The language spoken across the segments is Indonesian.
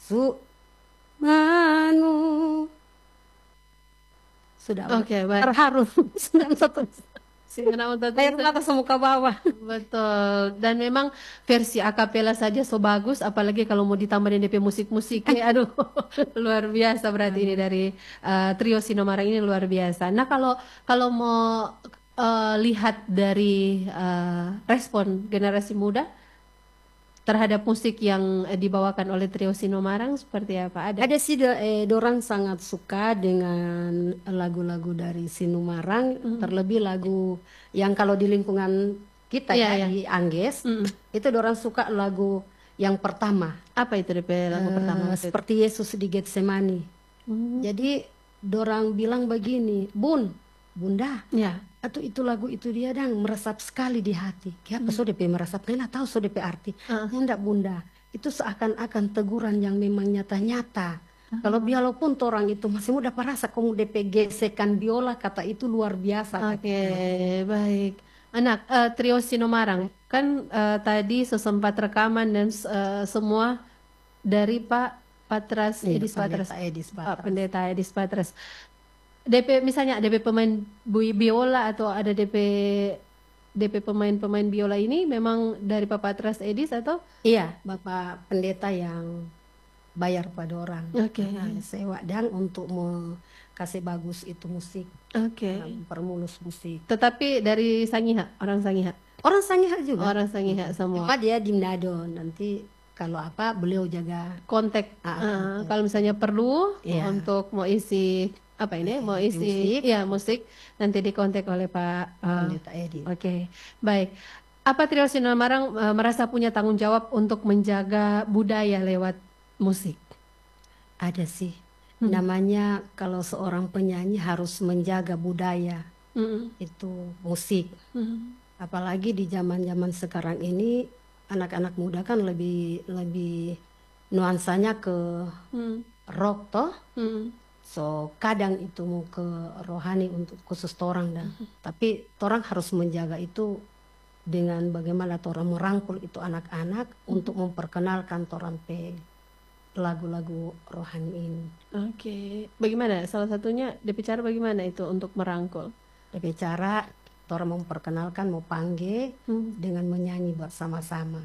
Su Manu. Sudah Oke, baik. terharu. Sedang satu Si anak untuk air mata semuka bawah. betul. Dan memang versi akapela saja so bagus, apalagi kalau mau ditambahin DP musik-musik, aduh, luar biasa berarti ini dari trio Sinomarang ini luar biasa. Nah, kalau kalau mau lihat dari respon generasi muda terhadap musik yang dibawakan oleh trio Sinomarang seperti apa? Ada? Ada sih dorang sangat suka dengan lagu-lagu dari Sinumarang, terlebih lagu yang kalau di lingkungan kita Iya, ya iya. di Angges, itu dorang suka lagu yang pertama, Apa itu DP lagu pertama waktu itu? seperti Yesus di Getsemani. Jadi dorang bilang begini, Bunda, Ya. atau itu lagu itu dia dang meresap sekali di hati. Kenapa so DP meresap? Nela tahu so DP arti. Hendak Bunda, itu seakan-akan teguran yang memang nyata-nyata. Kalau biarpun orang itu masih muda parasa kamu DP gesekan biola kata itu luar biasa. Oke, baik. Anak trio Sinomarang kan tadi sesempat rekaman dan semua dari Pak Patras Edis Patras, Pendeta Edis Pak Patras. Pendeta Edis Patras. DP misalnya DP pemain biola atau ada DP pemain-pemain biola ini memang dari Pak Patras Edis atau? Iya, Bapak Pendeta yang bayar pada orang. Oke. Sewa dan untuk mau kasih bagus itu musik, Oke. permulus musik. Tetapi dari Sangiha, orang Sangiha. Orang Sangiha juga. Orang Sangiha semua. Cuma dia di Manado. Nanti kalau apa beliau jaga Kontak. Kalau misalnya perlu Iya. untuk mau isi apa ini? Mau isi musik. ya musik nanti dikontak oleh Pak Pendeta Edi. Oke, baik. Apa trio Sinomarang merasa punya tanggung jawab untuk menjaga budaya lewat musik? Ada sih. Namanya kalau seorang penyanyi harus menjaga budaya. Itu musik. Apalagi di zaman-zaman sekarang ini anak-anak muda kan lebih nuansanya ke rock toh. So kadang itu mau ke rohani untuk khusus torang dan tapi torang harus menjaga itu dengan bagaimana torang merangkul itu anak-anak untuk memperkenalkan torang pe lagu-lagu rohani ini. Oke, bagaimana? Salah satunya DP cara bagaimana itu untuk merangkul? Lebih cara torang memperkenalkan mau panggil dengan menyanyi bersama-sama.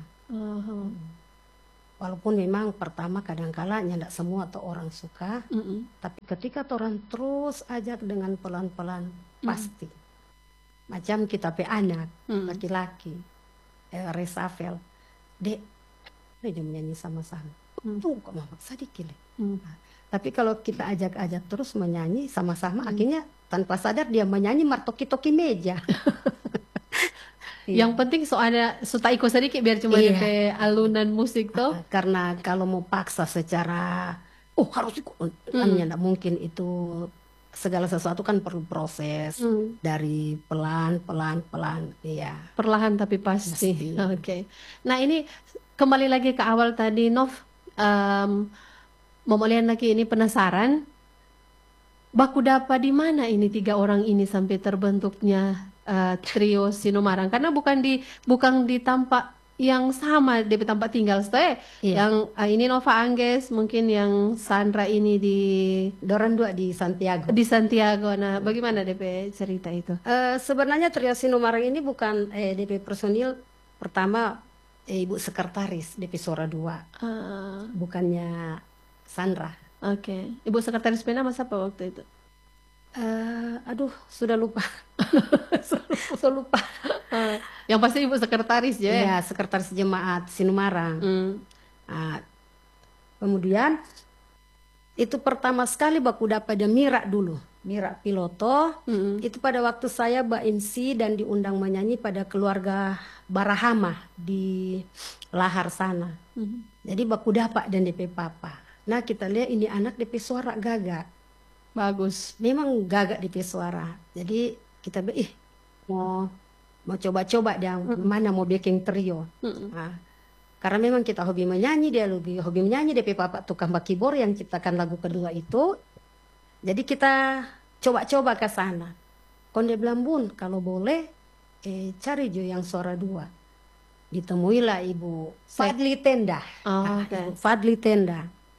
Walaupun memang pertama kadangkala nyandak semua atau orang suka, tapi ketika orang terus ajak dengan pelan-pelan pasti. Macam kita pe anak laki-laki, resafel, dek, dia menyanyi sama-sama. Tuh kok mama sedikit. Tapi kalau kita ajak-ajak terus menyanyi sama-sama, akhirnya tanpa sadar dia menyanyi martoki-toki meja. Yang penting soalnya suta iko sedikit biar cuma DP alunan musik tuh. Karena kalau mau paksa secara harus ikut kan tidak mungkin itu segala sesuatu kan perlu proses dari pelan ya. Perlahan tapi pasti. Oke. Nah, ini kembali lagi ke awal tadi Nov Momolian lagi ini penasaran baku dapat di mana ini 3 orang ini sampai terbentuknya trio Sinomarang karena bukan di tampak yang sama di tempat tinggal saya. Yang ini Nova Angges, mungkin yang Sandra ini di Doran dua di Santiago. Di Santiago. Nah, bagaimana DP cerita itu? Sebenarnya trio Sinomarang ini bukan DP personil pertama Ibu Sekretaris DP Suara 2. Bukannya Sandra. Oke. Ibu Sekretaris Pena masa apa waktu itu? Aduh, sudah lupa. So lupa. Yang pasti Ibu Sekretaris ya. Iya, Sekretaris Jemaat Sinumarang. Kemudian itu pertama sekali baku dapat ada Mira dulu. Mira Piloto. Itu pada waktu saya MC dan diundang menyanyi pada keluarga Barahama di Lahar sana. Jadi baku dapat dan DP Papa. Nah kita lihat ini anak DP suara gagak. Bagus. Memang gagak DP suara. Jadi kita mau coba-coba dia mana mau bikin trio. Karena memang kita hobi menyanyi, dia lebih hobi menyanyi, DP Papa tukang bakibor yang ciptakan lagu kedua itu. Jadi kita coba-coba ke sana. Konde bilang, Bun, kalau boleh cari jo yang suara 2. Ditemuilah Ibu Fadli Tenda. Okay. Fadli Tenda.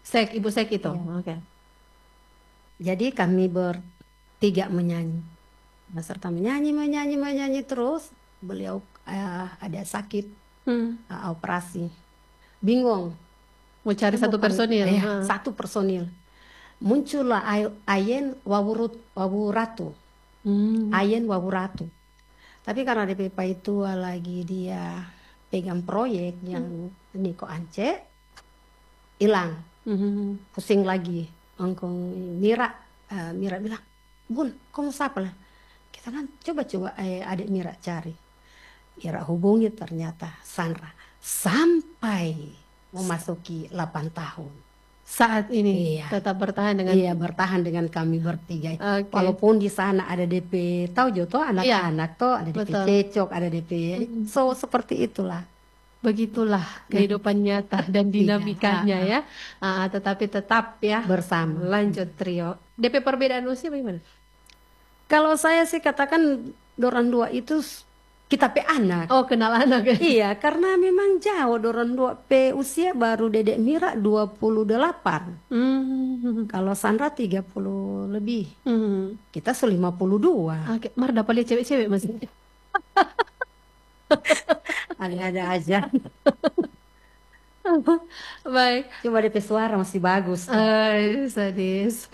Sek, Ibu Sek itu. Iya. Oke. Jadi kami bertiga menyanyi, beserta menyanyi terus. Beliau ada sakit, operasi, bingung. Mau cari Temu satu kami, personil. satu personil. Muncullah Ayen Wawuratu, Ayen Wawuratu. Tapi karena DPP itu lagi dia pegang proyek yang Niko Ance, hilang, pusing lagi. Engkau Mira bilang, Bun, kamu siapa lah? Kita kan coba adik Mira cari. Mira hubungi, ternyata Sandra sampai memasuki 8 tahun. Saat ini tetap bertahan dengan bertahan dengan kami bertiga. Okay. Walaupun di sana ada DP, tahu Joto anak-anak toh ada DP cecok, ada DP, so seperti itulah. Begitulah kehidupan nyata dan dinamikanya ya. Tetapi tetap ya bersama. Lanjut trio. DP perbedaan usia bagaimana? Kalau saya sih katakan dorang dua itu kita pe anak. Oh, kenal anak ya? Iya, karena memang jauh dorang dua pe usia baru Dedek Mira 28. Kalau Sandra 30 lebih. Kita 52. Oke, Mar dapat lihat cewek-cewek masih. Ada aja. Baik. Coba DP suara masih bagus. Sadis.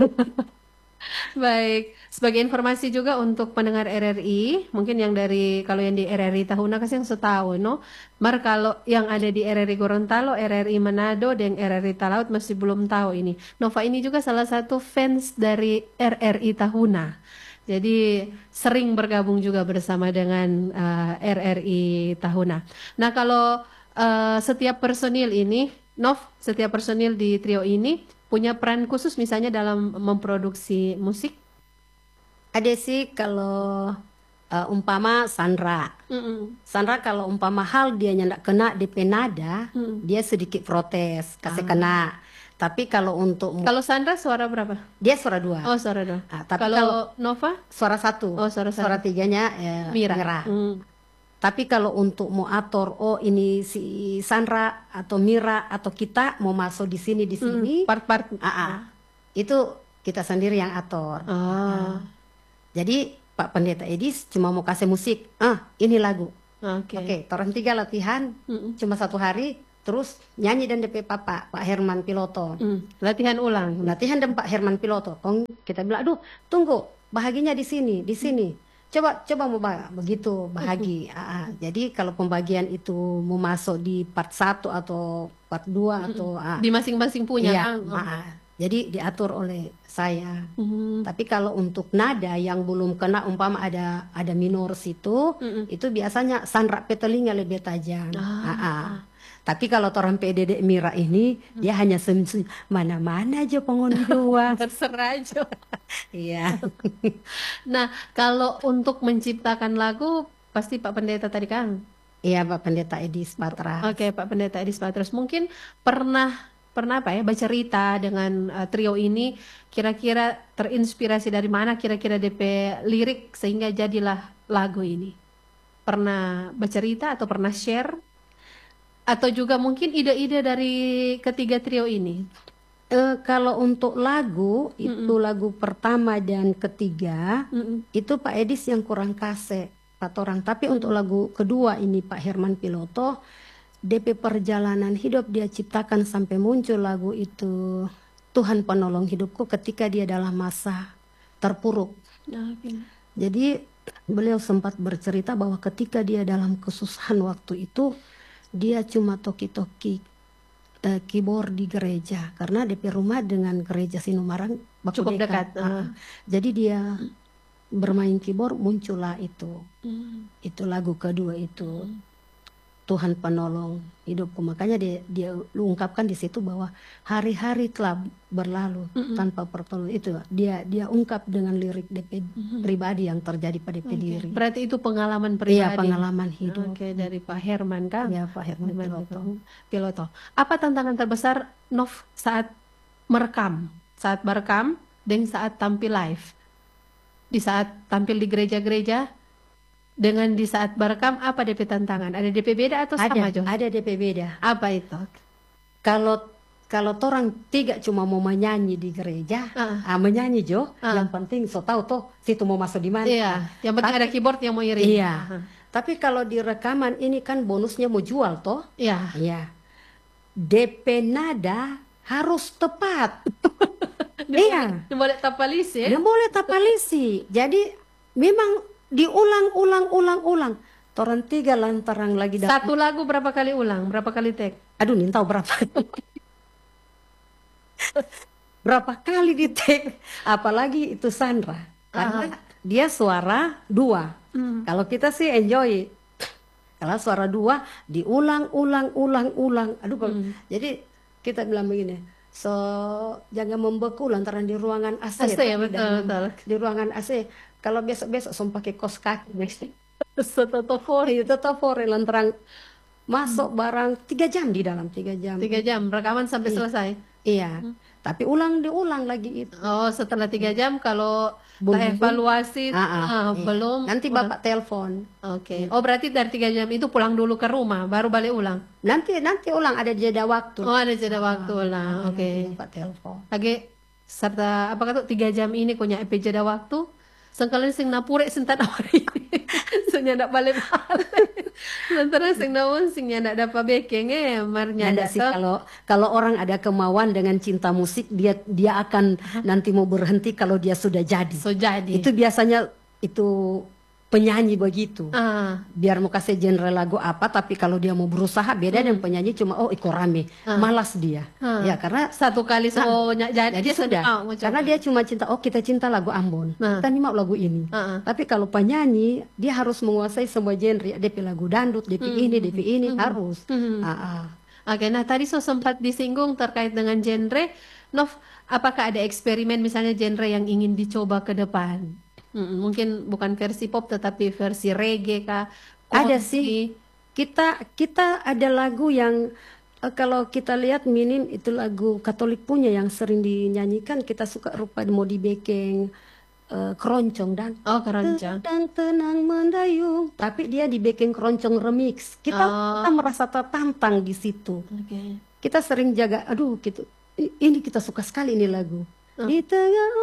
Baik, sebagai informasi juga untuk pendengar RRI, mungkin yang kalau yang di RRI Tahuna kasih yang setahun, no? Mar kalau yang ada di RRI Gorontalo, RRI Manado, dan RRI Talaut masih belum tahu ini. Nova ini juga salah satu fans dari RRI Tahuna. Jadi sering bergabung juga bersama dengan RRI Tahuna. Nah kalau setiap personil ini, setiap personil di trio ini punya peran khusus misalnya dalam memproduksi musik? Ada sih kalau umpama Sandra. Sandra kalau umpama hal dia ndak kena DP nada, dia sedikit protes, kasih kena. Tapi kalau untuk Sandra suara berapa? Dia suara 2. Oh, suara 2. Tapi kalau Nova? Suara 1. Oh, suara 1. Suara 3-nya Mira. Tapi kalau untuk mau atur, ini si Sandra atau Mira atau kita mau masuk di sini part-part itu kita sendiri yang atur. Jadi Pak Pendeta Edis cuma mau kasih musik, ini lagu. Oke, orang 3 latihan cuma 1 hari, terus nyanyi dan DP Pak Herman Piloto. Latihan ulang. Latihan dan Pak Herman Piloto. Kita bilang, aduh tunggu, bahaginya di sini. Coba mau begitu bahagi. Jadi kalau pembagian itu mau masuk di part 1 atau part 2 atau di masing-masing punya. Iya, jadi diatur oleh saya. Tapi kalau untuk nada yang belum kena umpama ada minor situ, itu biasanya Sandra petelingnya lebih tajam. Tapi kalau orang PDD Mira ini dia hanya mana-mana aja penghuni 2. Terserah aja. Iya. Nah, kalau untuk menciptakan lagu pasti Pak Pendeta tadi kan? Iya, Pak Pendeta Edis Patras. Oke, Pak Pendeta Edis Patras. Mungkin pernah bercerita dengan trio ini, kira-kira terinspirasi dari mana kira-kira DP lirik sehingga jadilah lagu ini? Pernah bercerita atau pernah share? Atau juga mungkin ide-ide dari ketiga trio ini? Kalau untuk lagu, itu lagu pertama dan ketiga, itu Pak Edis yang kurang kasih Pak orang. Tapi untuk lagu kedua ini Pak Herman Piloto, DP perjalanan hidup dia ciptakan sampai muncul lagu itu, Tuhan Penolong Hidupku, ketika dia dalam masa terpuruk. Jadi beliau sempat bercerita bahwa ketika dia dalam kesusahan waktu itu, dia cuma toki-toki keyboard di gereja, karena DP rumah dengan gereja Sinumarang cukup dekat. Jadi dia bermain keyboard, muncullah itu lagu kedua itu, Tuhan Penolong Hidupku. Makanya dia ungkapkan di situ bahwa hari-hari telah berlalu tanpa pertolongan. Itu dia ungkap dengan lirik DP pribadi yang terjadi pada DP diri. Berarti itu pengalaman pribadi. Iya, pengalaman hidup. Dari Pak Herman kan? Iya, Pak Herman Piloto. Apa tantangan terbesar Nov saat merekam dan saat tampil live? Di saat tampil di gereja-gereja dengan di saat berekam, apa DP tantangan? Ada DP beda atau sama, Jo? Ada DP beda. Apa itu? Kalau kalau orang tiga cuma mau menyanyi di gereja, menyanyi Jo, yang penting so tahu toh situ mau masuk di mana. Iya, yang penting ada keyboard yang mau iring. Iya. Tapi kalau di rekaman ini kan bonusnya mau jual toh. Iya. Iya. DP nada harus tepat. Iya. Dia boleh tapalisi. Dia boleh tapalisi. Jadi memang diulang-ulang. Toran tiga lantaran lagi satu lagu berapa kali ulang? Berapa kali take? Aduh, nih tahu berapa. Berapa kali di take. Apalagi itu Sandra. Karena dia suara dua. Kalau kita sih enjoy. Kalau suara dua diulang. Aduh, jadi kita bilang begini. So jangan membeku lantaran di ruangan AC. AC ya, betul. Di ruangan AC. Kalau besok-besok pakai kos kaki. Totofori lantaran masuk barang 3 jam di dalam 3 jam. 3 jam rekaman sampai selesai. Iya. Tapi diulang lagi itu. Oh, setelah 3 jam kalau evaluasi belum. Nanti Bapak telepon. Oke. Oh, berarti dari 3 jam itu pulang dulu ke rumah baru balik ulang. Nanti ulang, ada jeda waktu. Oh, ada jeda waktu ulang. Oke. Bapak telepon. Lagi serta apa kata 3 jam ini punya EP jeda waktu. Sengkalian sing napure sing tak nawari. Sing ndak balik. Lantaran sing nawon sing ndak dapat bekeng marnya ada sih kalau orang ada kemauan dengan cinta musik dia akan nanti mau berhenti kalau dia sudah jadi. Itu biasanya itu penyanyi begitu. Biar mau kasih genre lagu apa, tapi kalau dia mau berusaha beda dengan penyanyi cuma ikut rame. Malas dia. Ya karena satu kali jadi sudah. Karena dia cuma cinta, kita cinta lagu Ambon. Kita nih mau lagu ini. Tapi kalau penyanyi dia harus menguasai semua genre. DP lagu dangdut, DP ini harus. Oke, nah tadi sempat disinggung terkait dengan genre. Nov, apakah ada eksperimen misalnya genre yang ingin dicoba ke depan? Mungkin bukan versi pop tetapi versi reggae kah? Ada sih. Kita ada lagu yang kalau kita lihat Minim itu lagu Katolik punya yang sering dinyanyikan, kita suka rupa mau dibekeng keroncong dan keroncong dan tenang mendayung, tapi dia dibekeng keroncong remix. Kita merasa tertantang di situ. Kita sering jaga, gitu. Ini kita suka sekali ini lagu. Di tengah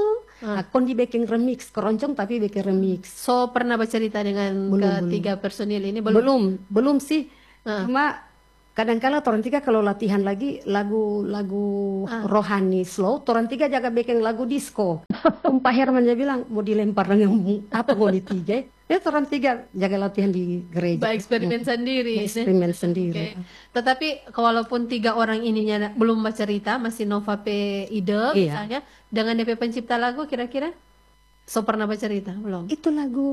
kon di backing remix keroncong tapi backing remix. So pernah bercerita dengan ketiga personil ini belum sih. Cuma kadang-kala orang tiga kalau latihan lagi lagu rohani slow, orang tiga jaga backing lagu disco. Pak Herman dia bilang mau dilempar dengan apa mau di tiga. Ya orang tiga jaga latihan di gereja. Eksperimen sendiri. Okay. Tetapi walaupun 3 orang ininya belum bercerita, masih Nova P ide misalnya, dengan DP pencipta lagu kira-kira so pernah bercerita belum? Itu lagu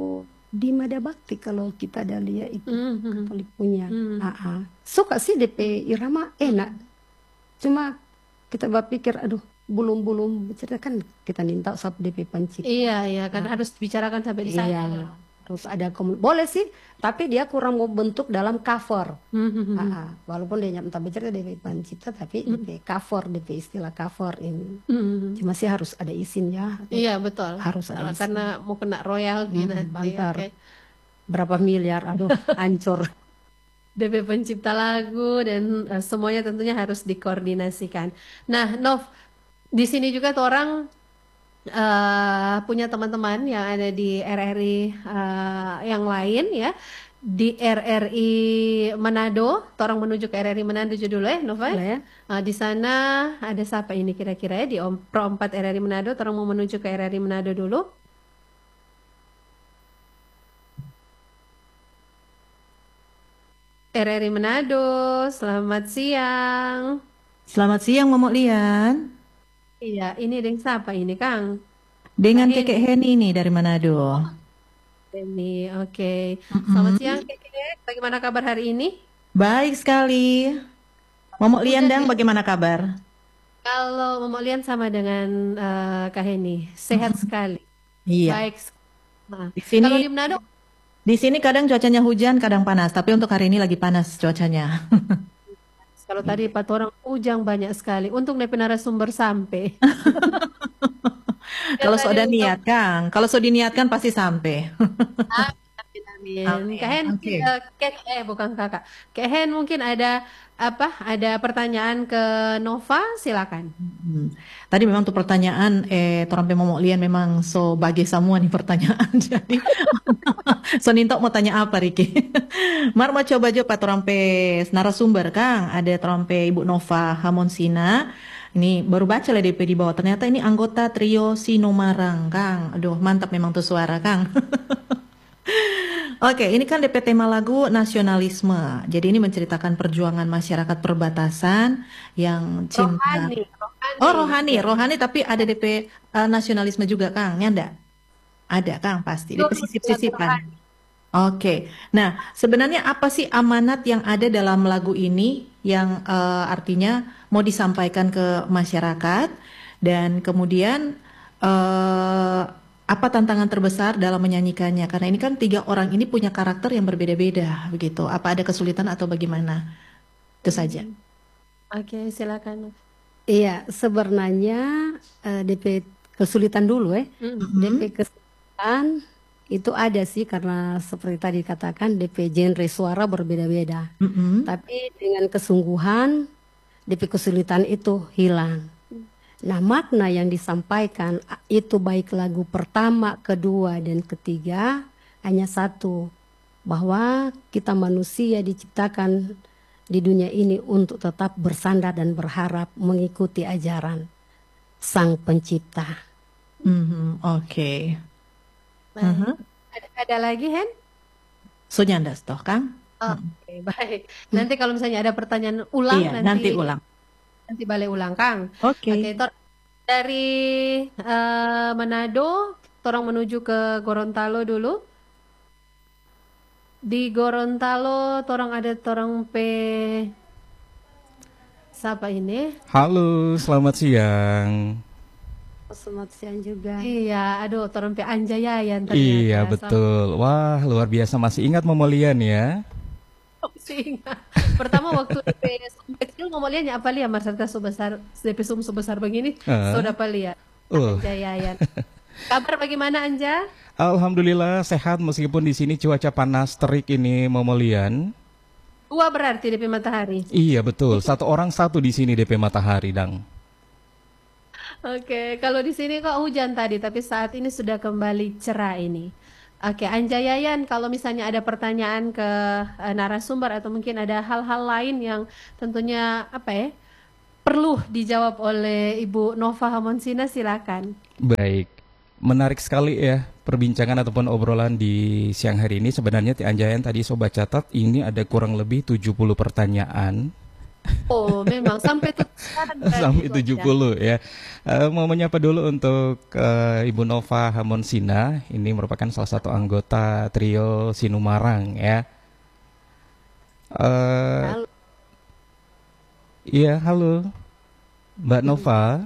di Mada Bakti kalau kita ada lihat itu Katolik punya. Suka sih DP irama enak. Cuma kita berpikir belum bercerita kan kita minta sab DP pencipta. Iya kan harus dibicarakan sampai di sana. Iya. Terus ada boleh sih, tapi dia kurang mau bentuk dalam cover. Walaupun dia entah bercerita DP pencipta, tapi DP cover, DP istilah cover ini. Cuma sih harus ada izinnya. Iya betul. Harus ada izin. Karena mau kena royalti nanti. Berapa miliar, hancur. DP pencipta lagu dan semuanya tentunya harus dikoordinasikan. Nah, Nov, di sini juga tuh orang punya teman-teman yang ada di RRI yang lain ya, di RRI Manado. Orang menuju ke RRI Manado dulu Nova. Ya. Di sana ada siapa ini kira-kira ya di Pro 4 RRI Manado. Orang mau menuju ke RRI Manado dulu. RRI Manado, selamat siang. Selamat siang, Momok Lian. Iya, ini dengan siapa ini, Kang? Dengan Kekek Heni nih dari Manado. Heni, oke. Selamat siang, Kekek. Bagaimana kabar hari ini? Baik sekali. Momok Lian dang, bagaimana kabar? Kalau Momok Lian sama dengan Kak Heni, sehat sekali. Iya. Baik. Di sini, kalau di Manado? Di sini kadang cuacanya hujan, kadang panas. Tapi untuk hari ini lagi panas cuacanya. Kalau tadi 4 orang hujan banyak sekali. Untuk narasumber sampai. Kalau sudah niat, Kang. Kalau sudah diniatkan pasti sampai. Amin. Amin. Kak Hen, Oke. bukan kakak. Kak Hen mungkin ada apa? Ada pertanyaan ke Nova, silakan. Tadi memang tuh pertanyaan Torampe Momok Lian memang so bagi semua nih pertanyaan. Jadi so Nintok mau tanya apa Riki? Mar mau coba jawab Torampe narasumber Kang. Ada Torampe Ibu Nova Hamonsina. Ini baru baca lah DP di bawah. Ternyata ini anggota trio Sinomarang Kang. Aduh mantap memang tuh suara Kang. Oke, ini kan DP tema lagu nasionalisme. Jadi ini menceritakan perjuangan masyarakat perbatasan yang cinta. Rohani, Oh rohani. rohani tapi ada DP nasionalisme juga Kang, nyanda? Ada Kang pasti, DP sisip-sisipan. Rohani. Oke, nah sebenarnya apa sih amanat yang ada dalam lagu ini yang artinya mau disampaikan ke masyarakat dan kemudian apa tantangan terbesar dalam menyanyikannya? Karena ini kan 3 orang ini punya karakter yang berbeda-beda begitu. Apa ada kesulitan atau bagaimana? Itu saja. Oke, silakan. Iya, sebenarnya DP kesulitan dulu DP kesulitan itu ada sih karena seperti tadi katakan DP genre suara berbeda-beda. Tapi dengan kesungguhan DP kesulitan itu hilang. Nah, makna yang disampaikan itu baik lagu pertama, kedua, dan ketiga hanya satu, bahwa kita manusia diciptakan di dunia ini untuk tetap bersandar dan berharap mengikuti ajaran Sang Pencipta. Oke. Baik. Ada lagi, Hen? So nyandas toh, Kang? Oke, baik. Nanti kalau misalnya ada pertanyaan ulang, Iya, nanti ulang. Nanti balik ulang, Kang. Oke. Dari Manado, torang menuju ke Gorontalo dulu. Di Gorontalo, torang ada siapa ini? Halo, selamat siang. Selamat siang juga. Iya, aduh, torang Anjayayan ternyata. Iya, betul. Wah, luar biasa, masih ingat Momolian ya? Masih ingat. Pertama waktu DP kecil ngomong liatnya apa lihat Marserta sebesar DP sebesar begini, sudah apa lihat Anjayayan. Kabar bagaimana Anja? Alhamdulillah sehat meskipun di sini cuaca panas terik ini Momolian. 2 berarti DP matahari. Iya betul, 1 orang 1 di sini DP matahari dang. Oke, kalau di sini kok hujan tadi, tapi saat ini sudah kembali cerah ini. Oke, Anjayayan, kalau misalnya ada pertanyaan ke narasumber atau mungkin ada hal-hal lain yang tentunya perlu dijawab oleh Ibu Nova Hamonsina, silakan. Baik, menarik sekali ya perbincangan ataupun obrolan di siang hari ini. Sebenarnya Ti Anjayan tadi sobat catat ini ada kurang lebih 70 pertanyaan. Oh, memang sampai sampai 70 ya. Mau menyapa dulu untuk Ibu Nova Hamonsina. Ini merupakan salah satu anggota trio Sinumarang ya. Halo. Iya, halo Mbak Nova.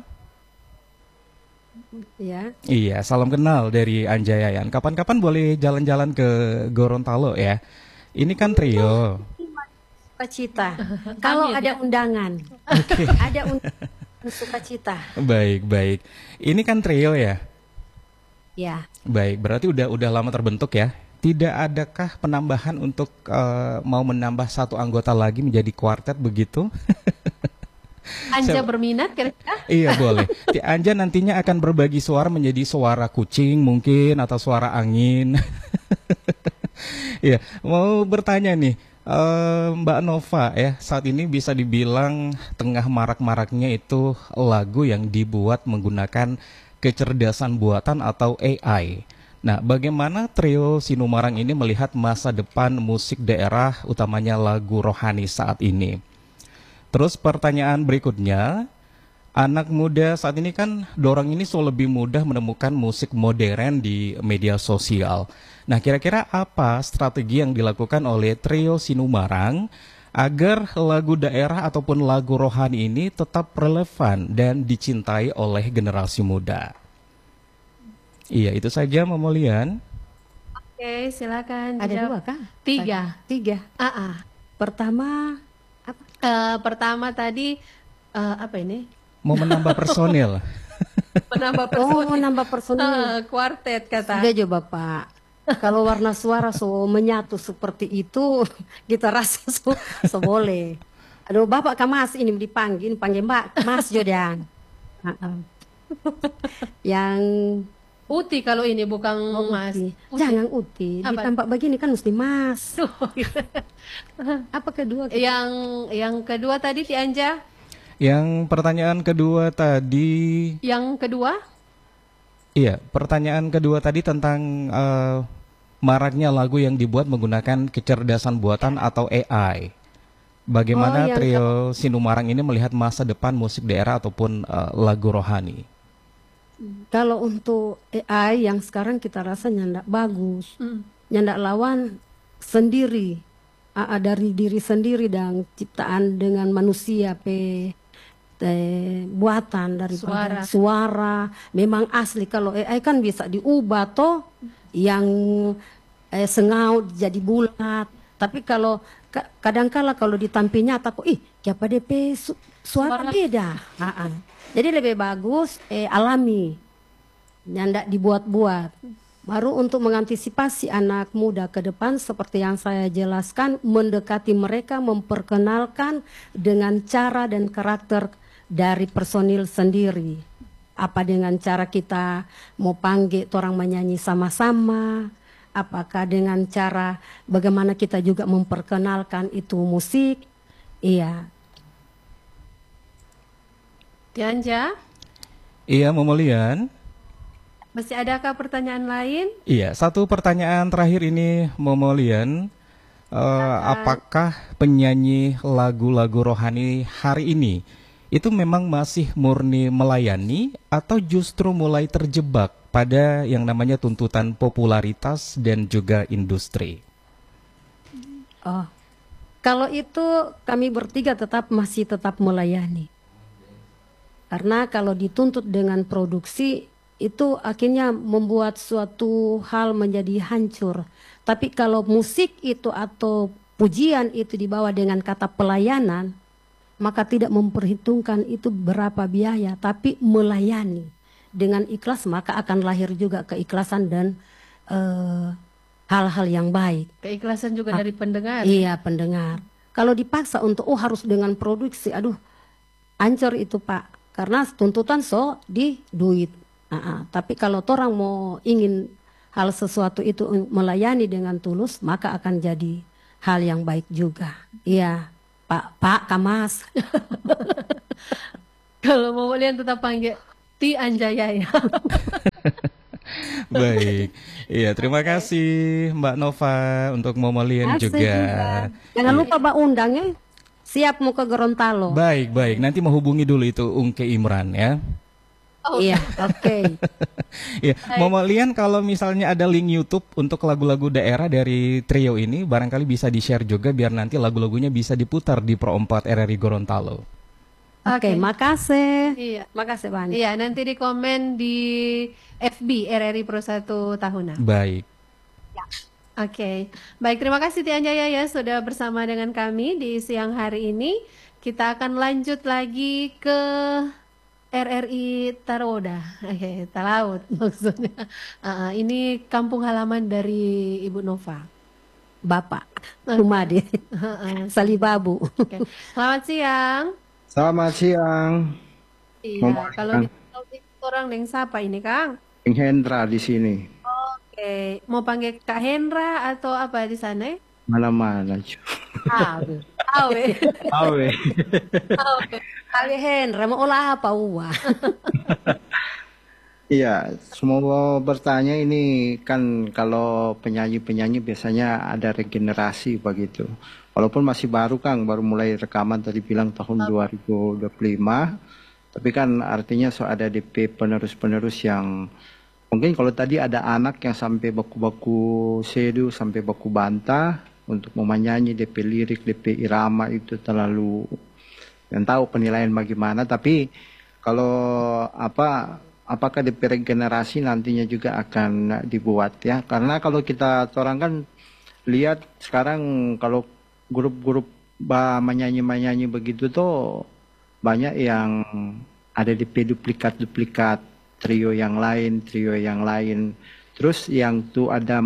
Ya. Iya, salam kenal dari Anjayayan. Kapan-kapan boleh jalan-jalan ke Gorontalo ya. Ini kan trio. Sukacita. Kalau ada undangan. Oke. Ada undangan sukacita. Baik. Ini kan trio ya? Ya. Baik, berarti udah lama terbentuk ya. Tidak adakah penambahan untuk mau menambah 1 anggota lagi menjadi kuartet begitu? Anja berminat kira-kira? Iya boleh. Ti Anja nantinya akan berbagi suara menjadi suara kucing mungkin atau suara angin. Iya, mau bertanya nih. Mbak Nova ya, saat ini bisa dibilang tengah marak-maraknya itu lagu yang dibuat menggunakan kecerdasan buatan atau AI. Nah, bagaimana trio Sinumarang ini melihat masa depan musik daerah, utamanya lagu rohani saat ini? Terus pertanyaan berikutnya, anak muda saat ini kan dorang ini lebih mudah menemukan musik modern di media sosial. Nah, kira-kira apa strategi yang dilakukan oleh trio Sinumarang agar lagu daerah ataupun lagu rohani ini tetap relevan dan dicintai oleh generasi muda? Iya, itu saja Momolian. Oke, silakan. Ada 2 kah? 3. Pertama Pertama tadi apa ini? Mau menambah personil. Menambah Oh, menambah personil. kuartet kata. Sudah coba Pak. Kalau warna suara so menyatu seperti itu, kita rasa so boleh. Aduh, Bapak Kamas ini dipanggil, panggil Mbak Mas Jodang. Yang Uti kalau ini bukan Mas. Uti. Uti. Jangan Uti, Apa? ditampak begini kan mesti Mas. Apa kedua? Yang kedua tadi Ti Anja? Yang pertanyaan kedua tadi, Yang kedua? iya, pertanyaan kedua tadi tentang maraknya lagu yang dibuat menggunakan kecerdasan buatan atau AI. Bagaimana yang trio Sinumarang ini melihat masa depan musik daerah ataupun lagu rohani? Kalau untuk AI yang sekarang kita rasa nyandak bagus, nyandak lawan sendiri, dari diri sendiri dan ciptaan dengan manusia buatan daripada suara memang asli. Kalau AI kan bisa diubah toh, yang sengaut jadi bulat. Tapi kalau kadangkala kalau ditampilnya takut, siapa DP suara beda. Jadi lebih bagus alami, nyandak dibuat-buat. Baru untuk mengantisipasi anak muda ke depan seperti yang saya jelaskan, mendekati mereka, memperkenalkan dengan cara dan karakter dari personil sendiri. Apa dengan cara kita mau panggil orang menyanyi sama-sama, apakah dengan cara bagaimana kita juga memperkenalkan itu musik. Iya. Tianja? Iya, Momolian. Masih adakah pertanyaan lain? Iya, satu pertanyaan terakhir ini, Momolian. Apakah penyanyi lagu-lagu rohani hari ini itu memang masih murni melayani atau justru mulai terjebak pada yang namanya tuntutan popularitas dan juga industri? Oh, kalau itu kami bertiga masih tetap melayani. Karena kalau dituntut dengan produksi itu akhirnya membuat suatu hal menjadi hancur. Tapi kalau musik itu atau pujian itu dibawa dengan kata pelayanan, maka tidak memperhitungkan itu berapa biaya, tapi melayani dengan ikhlas, maka akan lahir juga keikhlasan dan hal-hal yang baik. Keikhlasan juga dari pendengar. Iya, pendengar. Kalau dipaksa untuk harus dengan produksi, aduh, hancur itu Pak. Karena tuntutan di duit. Tapi kalau orang mau ingin hal sesuatu itu melayani dengan tulus, maka akan jadi hal yang baik juga. Iya, Pak Kamas. Kalau mau lihat tetap panggil Ti Anjaya ya. Baik, iya terima kasih Mbak Nova untuk Momolian juga. Jangan lupa Mbak undangnya. Siap mau ke Gorontalo. Baik, nanti menghubungi dulu itu Ungke Imran ya. Oh. Iya, oke. Iya, Momolian kalau misalnya ada link YouTube untuk lagu-lagu daerah dari trio ini, barangkali bisa di-share juga biar nanti lagu-lagunya bisa diputar di Pro 4 RRI Gorontalo. Oke, makasih. Iya. Makasih banyak. Iya, nanti di komen di FB RRI Pro 1 Tahunan. Baik. Oke, baik, terima kasih Ti Anjaya ya sudah bersama dengan kami di siang hari ini. Kita akan lanjut lagi ke RRI Taroda, Talaut maksudnya. Ini kampung halaman dari Ibu Nova. Bapak, Rumade, Salibabu. Oke. Selamat siang. Selamat siang. Iya, kalau di orang yang siapa ini Kang? Bang Hendra di sini. Oke, mau panggil Kak Hendra atau apa di sana? Mana-mana. Awe. Awe. Awe. Awe Hendra, mau olah apa uwa? Iya, semua bertanya ini kan kalau penyanyi-penyanyi biasanya ada regenerasi begitu. Walaupun masih baru Kang, baru mulai rekaman tadi bilang tahun 2025. Tapi kan artinya ada DP penerus-penerus yang mungkin kalau tadi ada anak yang sampai baku-baku sedu, sampai baku bantah untuk menyanyi DP lirik, DP irama itu terlalu, yang tahu penilaian bagaimana. Tapi kalau apakah DP regenerasi nantinya juga akan dibuat ya? Karena kalau kita orang kan lihat sekarang kalau grup-grup menyanyi begitu tuh banyak yang ada DP duplikat trio yang lain, Terus yang tuh ada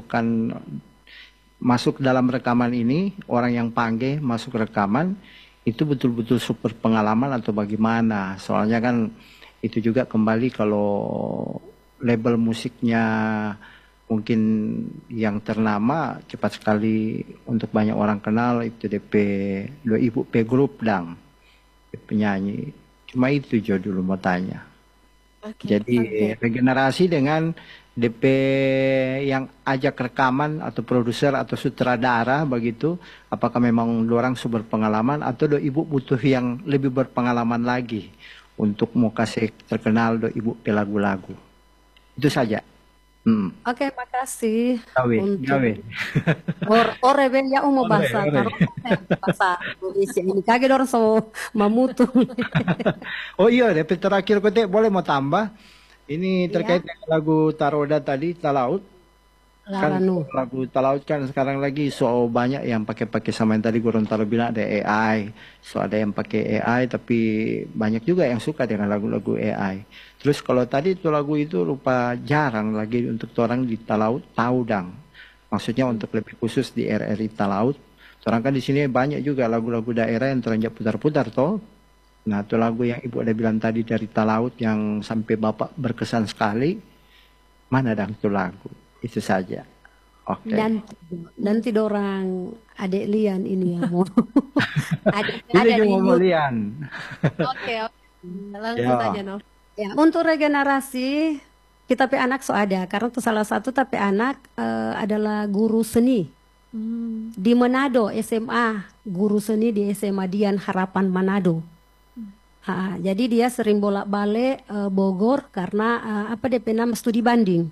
masuk dalam rekaman ini, orang yang panggil masuk rekaman, itu betul-betul super pengalaman atau bagaimana? Soalnya kan itu juga kembali kalau label musiknya mungkin yang ternama cepat sekali untuk banyak orang kenal itu DP dua ibu P Group dang penyanyi. Cuma itu Jo dulu mau tanya. Jadi regenerasi dengan DP yang ajak rekaman atau produser atau sutradara begitu, apakah memang orang super pengalaman atau do ibu butuh yang lebih berpengalaman lagi untuk mau kasih terkenal do ibu pe lagu-lagu. Itu saja. Oke, makasih Gawe. untuk ore ben ya mau bahasa taruh bahasa Indonesia ini kaget orang so mamutu. Oh iya, DP terakhir kote boleh mau tambah. Ini terkait dengan lagu Taroda tadi, Talaut. Kan Laranu. lagu Talaut kan sekarang lagi so banyak yang pakai sama yang tadi Gorontalo bilang ada AI. So ada yang pakai AI tapi banyak juga yang suka dengan lagu-lagu AI. Terus kalau tadi itu lagu itu rupa jarang lagi untuk orang di Talaut Taudang. Maksudnya untuk lebih khusus di RRI Talaut. Orang kan di sini banyak juga lagu-lagu daerah yang teranjak putar-putar toh. Nah, itu lagu yang Ibu ada bilang tadi dari Talaut yang sampai Bapak berkesan sekali. Mana dang itu lagu? Itu saja. Oke. Nanti dorang adik Lian ini yang mau Ini ada di juga mau YouTube. Lian. Oke. Langsung Ya. saja, Nov. Ya, untuk regenerasi kita pe anak so ada karena itu salah satu tapi anak adalah guru seni di Manado SMA, guru seni di SMA Dian Harapan Manado. Jadi dia sering bolak-balik Bogor karena apa DP nama studi banding.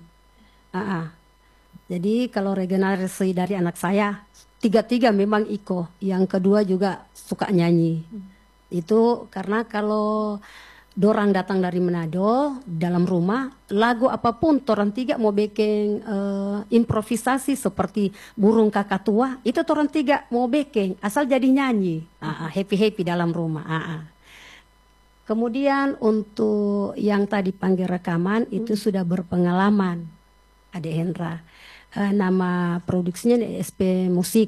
Jadi kalau regenerasi dari anak saya tiga-tiga memang Iko, yang kedua juga suka nyanyi. Itu karena kalau dorang datang dari Manado dalam rumah lagu apapun torang tiga mau bikin improvisasi seperti burung kakak tua itu torang tiga mau bikin asal jadi nyanyi happy dalam rumah. Kemudian untuk yang tadi panggil rekaman itu sudah berpengalaman Ade Hendra. Nama produksinya SP Musik.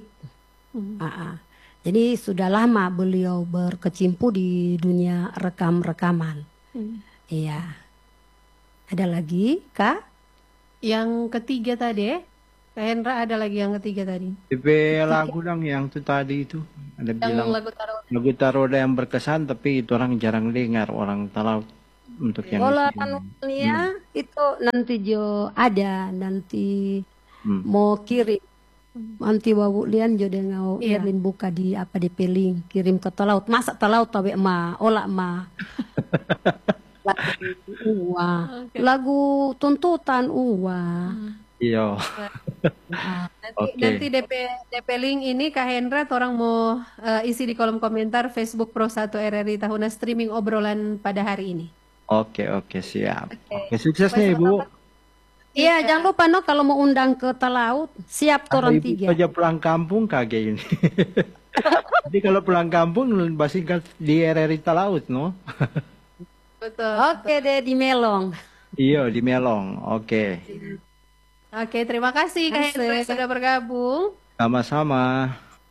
Jadi sudah lama beliau berkecimpung di dunia rekam-rekaman. Iya. Ada lagi, Kak? Yang ketiga tadi, Kak Hendra ada lagi yang ketiga tadi. DP lagu dong yang itu tadi itu. Ada Yang bilang lagu taruh. lagu Taroda yang berkesan tapi itu orang jarang dengar orang Talaut untuk yang Kalau di sini. itu nanti Jo ada nanti mau kirim. Nanti wawu lian jo ngau Erlin buka di apa di peling kirim ke Talaut. Masa Talaut tabe ma olah ma. Lagu tuntutan Iya. Nanti DP link ini Kak Hendra orang mau isi di kolom komentar Facebook Pro 1 RRI Tahuna streaming obrolan pada hari ini. Oke, siap. Oke, sukses nih Ibu. Iya, jangan lupa kalau mau undang ke Talaut, siap orang Ibu tiga. aja pulang kampung kagak ini. Jadi kalau pulang kampung basingkan di RRI Talaut, no? Betul. Oke deh di Melong. Iya, di Melong. Oke. Oke, terima kasih Kak Hendra sudah bergabung. Sama-sama.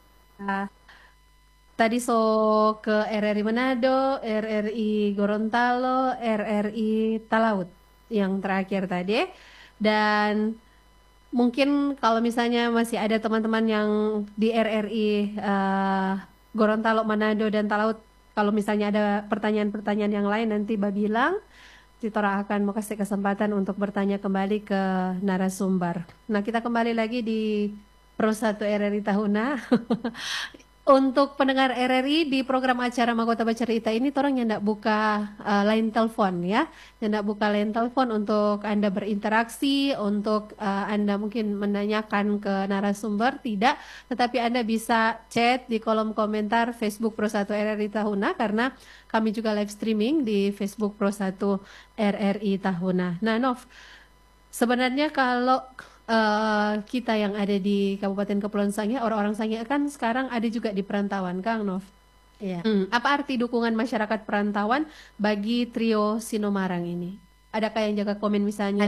Tadi ke RRI Manado, RRI Gorontalo, RRI Talaut yang terakhir tadi. Dan mungkin kalau misalnya masih ada teman-teman yang di RRI Gorontalo, Manado, dan Talaut, kalau misalnya ada pertanyaan-pertanyaan yang lain nanti bilang, Titora akan mau kasih kesempatan untuk bertanya kembali ke narasumber. Nah, kita kembali lagi di Pro 1 RRI Tahuna. Untuk pendengar RRI di program acara Mahkota Bercerita ini, orang yang tidak buka line telepon ya, yang tidak buka line telepon untuk Anda berinteraksi, untuk Anda mungkin menanyakan ke narasumber, tidak, tetapi Anda bisa chat di kolom komentar Facebook Pro 1 RRI Tahuna, karena kami juga live streaming di Facebook Pro 1 RRI Tahuna. Nah, Nov, sebenarnya kalau kita yang ada di Kabupaten Kepulauan Sangihe, orang-orang Sangihe kan sekarang ada juga di perantauan, Kang Nov. Iya. Apa arti dukungan masyarakat perantauan bagi trio Sinomarang ini? Adakah yang jaga komen misalnya? Ada.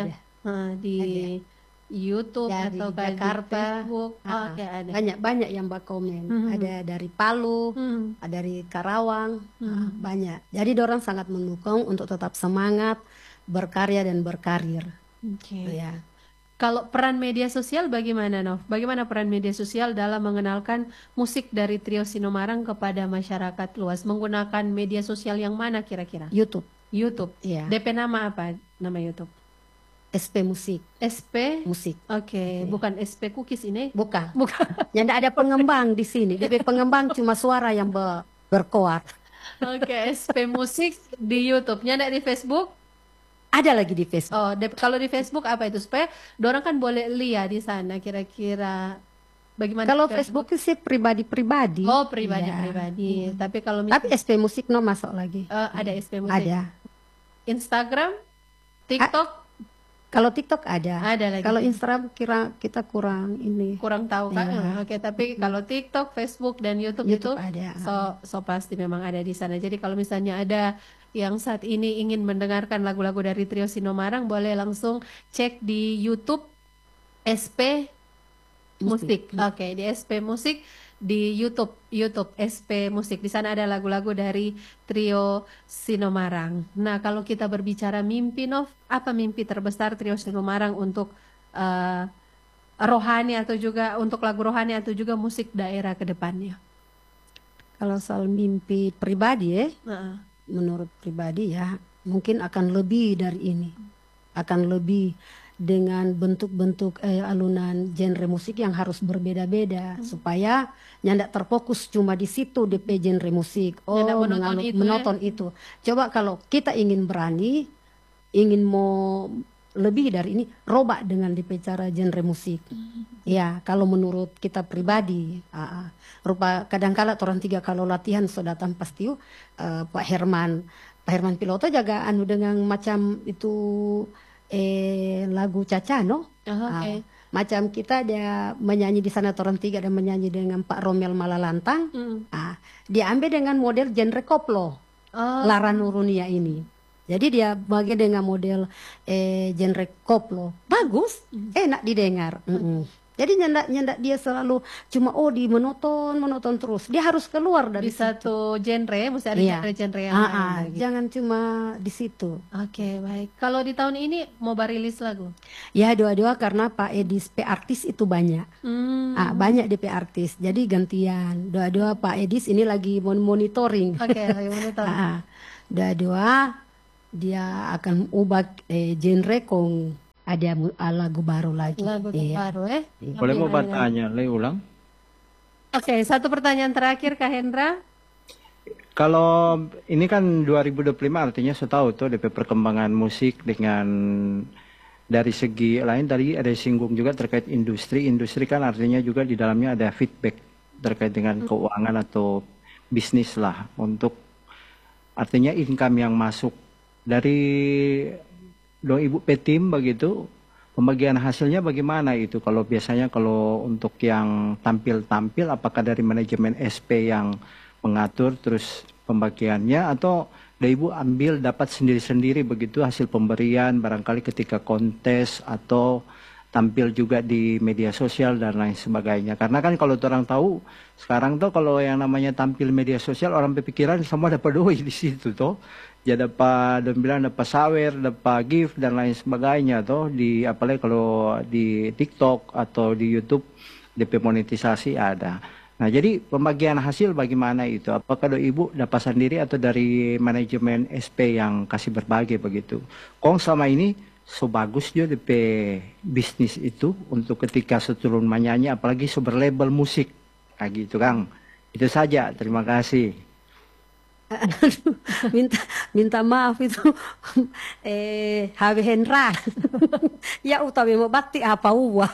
Di YouTube dari atau di Jakarta. Facebook. Oke, ada. Banyak yang komen. Ada dari Palu, ada dari Karawang, banyak. Jadi dorang sangat mendukung untuk tetap semangat berkarya dan berkarir. Oke. Ya. Kalau peran media sosial bagaimana, Nov? Bagaimana peran media sosial dalam mengenalkan musik dari Trio Sinomarang kepada masyarakat luas? Menggunakan media sosial yang mana kira-kira? YouTube. YouTube. Iya. DP nama apa? Nama YouTube? SP Musik. SP Musik. Oke, bukan SP Cookies ini? Bukan. Bukan. Yang ada pengembang di sini. DP pengembang cuma suara yang berkoar. Oke, SP Musik di YouTube. Nyanda di Facebook? Ada lagi di Facebook. Oh, kalau di Facebook apa itu? Supaya dorang kan boleh lihat di sana kira-kira bagaimana. Kalau Facebook sih pribadi-pribadi. Oh, pribadi-pribadi. Tapi kalau Tapi SP Musik no masuk lagi. ada SP Musik. Ada. Instagram, TikTok, Kalau TikTok ada. ada lagi. Kalau Instagram kita kurang ini. Kurang tahu kan? Iya. Oke, tapi kalau TikTok, Facebook dan YouTube, YouTube itu ada. so pasti memang ada di sana. Jadi kalau misalnya ada yang saat ini ingin mendengarkan lagu-lagu dari Trio Sinomarang, boleh langsung cek di YouTube SP Musik. Oke, di SP Musik di YouTube SP Musik. Di sana ada lagu-lagu dari Trio Sinomarang. Nah, kalau kita berbicara mimpi, Nov, apa mimpi terbesar Trio Sinomarang untuk rohani atau juga untuk lagu rohani atau juga musik daerah ke depannya? Kalau soal mimpi pribadi menurut pribadi ya mungkin akan lebih dari ini, akan lebih dengan bentuk-bentuk alunan genre musik yang harus berbeda-beda supaya nyandak terfokus cuma di situ DP genre musik. Menonton itu. Coba kalau kita ingin berani, ingin mau lebih dari ini, robak dengan DP cara genre musik. Ya, kalau menurut kita pribadi, rupa kadang-kala orang tiga kalau latihan sudah datang pasti Pak Herman Piloto jaga anu dengan macam itu lagu Caca no. Okay. Macam kita dia menyanyi di sana orang tiga dan menyanyi dengan Pak Romel Malalantang. Dia ambil dengan model genre koplo. Lara Nurunia ini. Jadi dia bagi dengan model genre koplo. Bagus, enak didengar. Jadi nyandak dia selalu cuma di monoton terus. Dia harus keluar dari satu genre, mesti ada genre yang lain. Gitu. Jangan cuma di situ. Oke, baik. Kalau di tahun ini mau rilis lagu? Ya doa-doa karena Pak Edis P artis itu banyak. Banyak DP artis. Jadi gantian. Doa-doa Pak Edis ini lagi monitoring. Oke, lagi monitoring. Doa-doa dia akan ubah genre kong ada lagu baru lagi. Lagu baru Boleh mau bertanya, ulang? Oke, satu pertanyaan terakhir Kak Hendra. Kalau ini kan 2025 artinya saya tahu tuh DP perkembangan musik dengan dari segi lain tadi ada singgung juga terkait industri. Industri kan artinya juga di dalamnya ada feedback terkait dengan keuangan atau bisnis lah untuk artinya income yang masuk dari Ibu Petim begitu, pembagian hasilnya bagaimana itu? Kalau biasanya kalau untuk yang tampil-tampil, apakah dari manajemen SP yang mengatur terus pembagiannya atau dari Ibu ambil dapat sendiri-sendiri begitu hasil pemberian barangkali ketika kontes atau tampil juga di media sosial dan lain sebagainya. Karena kan kalau orang tahu sekarang tuh kalau yang namanya tampil media sosial orang berpikiran semua dapat duit di situ tuh. Ya dapat sawer, dapat gift dan lain sebagainya toh di apalagi kalau di TikTok atau di YouTube DP monetisasi ada. Nah, jadi pembagian hasil bagaimana itu? Apakah Ibu dapat sendiri atau dari manajemen SP yang kasih berbagi begitu? Kong sama ini so bagus juga DP bisnis itu untuk ketika seturun menyanyi apalagi so berlabel musik. Nah, gitu Kang. Itu saja. Terima kasih. minta maaf itu Habe Hendra ya utawi mau bakti apa uwa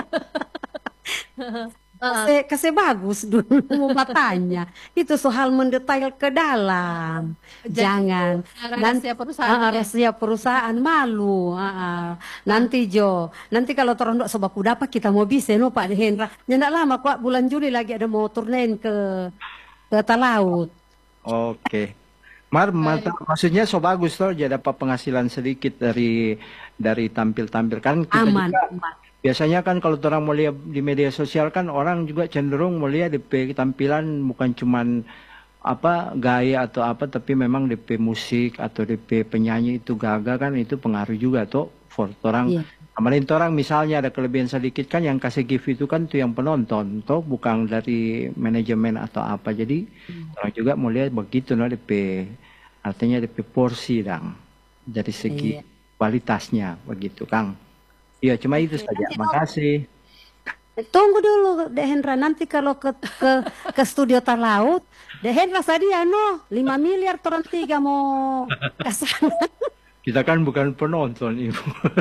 kasih bagus dulu mau bertanya itu soal mendetail ke dalam. Jangan rahasia perusahaan malu nanti nanti kalau terondok sebab apa kita mau bisa no Pak Hendra nyendak lama kok bulan Juli lagi ada mau turnain ke Talaut. Oke. Maksudnya so bagus toh, jadi dapat penghasilan sedikit dari tampil-tampil kan kita Aman. juga biasanya kan kalau orang mau lihat di media sosial kan orang juga cenderung melihat DP tampilan bukan cuman apa gaya atau apa tapi memang DP musik atau DP penyanyi itu gaga kan itu pengaruh juga toh for orang. Iya. Kemarin orang misalnya ada kelebihan sedikit kan yang kasih gift itu kan tuh yang penonton toh bukan dari manajemen atau apa jadi orang juga mau lihat begitu no DP artinya DP porsi dang dari segi Iya. kualitasnya begitu Kang. Iya cuma itu saja. Makasih. Tunggu dulu, Dehendra. Nanti kalau ke studio Talaut, Dehendra sadia no 5 miliar orang 3 mau kesana. Kita kan bukan penonton Ibu.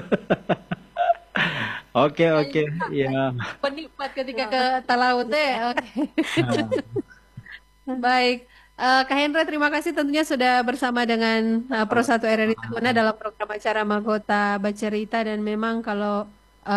Oke, ya. Penikmat ketika ke Talaut Oke. Baik. Kak Hendra, terima kasih tentunya sudah bersama dengan Pro 1 RRI Tahuna dalam program acara Mahkota Bercerita dan memang kalau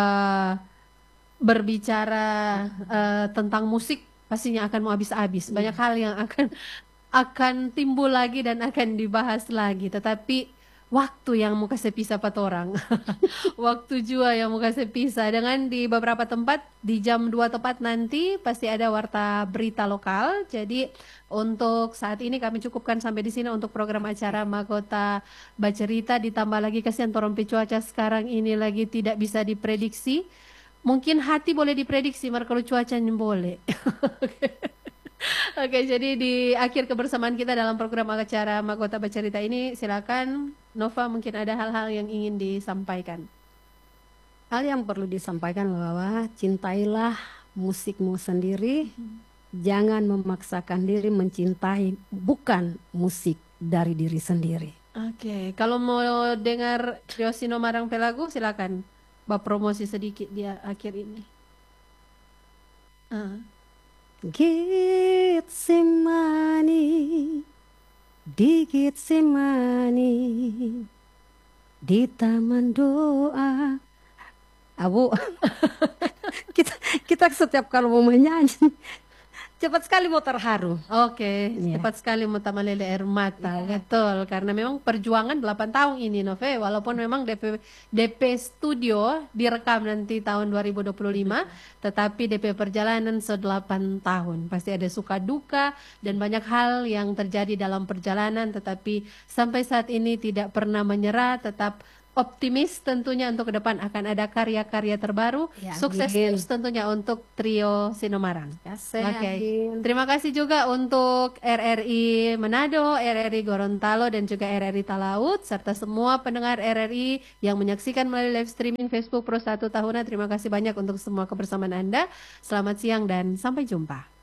berbicara tentang musik pastinya akan mau habis-habis. Banyak hal yang akan timbul lagi dan akan dibahas lagi. Tetapi waktu yang mau kasih pisah pat orang. Waktu jua yang mau kasih pisah. Dengan di beberapa tempat di jam 2 tepat nanti pasti ada warta berita lokal. Jadi untuk saat ini kami cukupkan sampai di sini untuk program acara Mahkota Bercerita. Ditambah lagi kasihan torompi cuaca sekarang ini lagi tidak bisa diprediksi. Mungkin hati boleh diprediksi, mar kalau cuacanya boleh. Oke, jadi di akhir kebersamaan kita dalam program acara Mahkota Bercerita ini, silakan Nova mungkin ada hal-hal yang ingin disampaikan. Hal yang perlu disampaikan bahwa cintailah musikmu sendiri, jangan memaksakan diri mencintai bukan musik dari diri sendiri. Oke, kalau mau dengar Yosino Marang Pelagu, silakan promosi sedikit di akhir ini. Getsemani, di Getsemani, di taman doa. Abu, kita setiap kalau mau menyanyi cepat sekali mau terharu. Oke, Iya. cepat sekali mau tamalele air mata, betul. Karena memang perjuangan 8 tahun ini, Nove. Walaupun memang DP studio direkam nanti tahun 2025, tetapi DP perjalanan 8 tahun. Pasti ada suka duka dan banyak hal yang terjadi dalam perjalanan, tetapi sampai saat ini tidak pernah menyerah, tetap optimis tentunya untuk ke depan akan ada karya-karya terbaru. Ya, Sukses amin. terus tentunya untuk Trio Sinomarang. Ya, saya Oke. yakin. Terima kasih juga untuk RRI Manado, RRI Gorontalo, dan juga RRI Talaut, serta semua pendengar RRI yang menyaksikan melalui live streaming Facebook Pro 1 Tahuna. Terima kasih banyak untuk semua kebersamaan Anda. Selamat siang dan sampai jumpa.